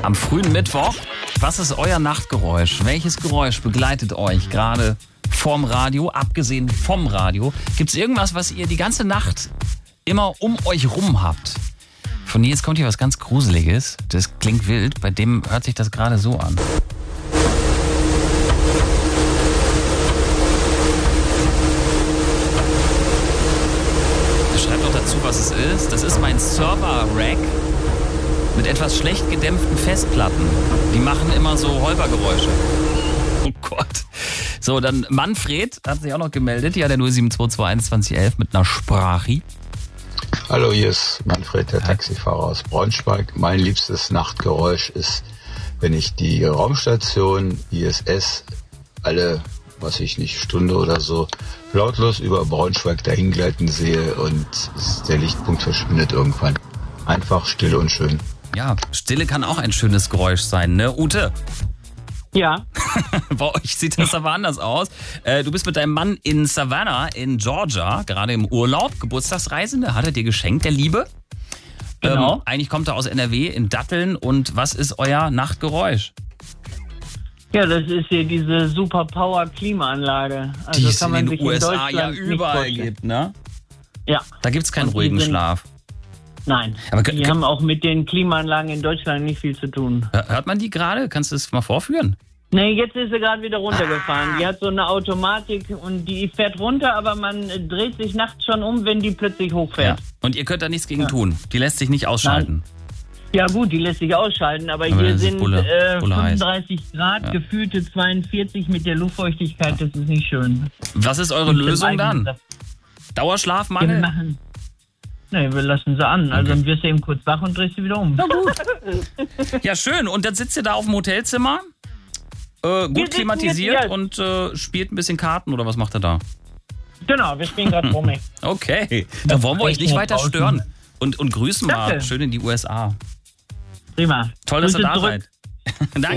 am frühen Mittwoch. Was ist euer Nachtgeräusch? Welches Geräusch begleitet euch gerade vorm Radio, abgesehen vom Radio? Gibt es irgendwas, was ihr die ganze Nacht immer um euch rum habt? Von Nils kommt hier was ganz Gruseliges. Das klingt wild. Bei dem hört sich das gerade so an. Schreibt doch dazu, was es ist. Das ist mein Server-Rack mit etwas schlecht gedämpften Festplatten. Die machen immer so Holpergeräusche. Oh Gott. So, dann Manfred hat sich auch noch gemeldet. Ja, der 0722111 mit einer Sprache. Hallo, hier ist Manfred, der Taxifahrer aus Braunschweig. Mein liebstes Nachtgeräusch ist, wenn ich die Raumstation ISS alle, Stunde oder so, lautlos über Braunschweig dahingleiten sehe und der Lichtpunkt verschwindet irgendwann. Einfach still und schön. Ja, Stille kann auch ein schönes Geräusch sein, ne, Ute? Ja. Bei euch sieht das aber anders aus. Du bist mit deinem Mann in Savannah in Georgia, gerade im Urlaub, Geburtstagsreisende, hat er dir geschenkt, der Liebe. Genau. Eigentlich kommt er aus NRW in Datteln. Und was ist euer Nachtgeräusch? Ja, das ist hier diese Super-Power-Klimaanlage. Also Die es kann man in sich den USA in Deutschland ja nicht überall vorstellen. gibt, ne? Ja. Da gibt's keinen Und die ruhigen sind- Schlaf. Nein. Aber Die haben auch mit den Klimaanlagen in Deutschland nicht viel zu tun. Hört man die gerade? Kannst du es mal vorführen? Nee, jetzt ist sie gerade wieder runtergefahren. Die hat so eine Automatik und die fährt runter, aber man dreht sich nachts schon um, wenn die plötzlich Ja. hochfährt. Und ihr könnt da nichts gegen tun. Die lässt sich nicht ausschalten. Ja gut, die lässt sich ausschalten, aber Aber hier das ist sind Bulle heiß. 35 Grad, Ja. gefühlte 42 mit der Luftfeuchtigkeit, das ist nicht schön. Was ist eure Und Lösung dann? Ja, wir Dauerschlafmangel? machen. Nee, wir lassen sie an. Also dann wirst du eben kurz wach und drehst sie wieder um. Na gut. Ja, schön. Und dann sitzt ihr da auf dem Hotelzimmer, gut sitzen klimatisiert jetzt und spielt ein bisschen Karten oder was macht ihr da? Genau, wir spielen gerade Rummy. Okay, dann wollen wir euch nicht weiter draußen. stören. Und grüßen mal Danke. schön in die USA. Prima. Toll, dass ihr Grüße da zurück. seid. Danke.